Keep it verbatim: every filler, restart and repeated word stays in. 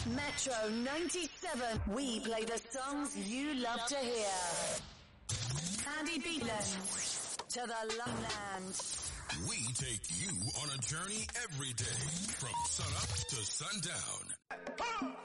Metro ninety-seven. We play the songs you love to hear. Andy Beatland to the Lungland. We take you on a journey every day from sunup to sundown.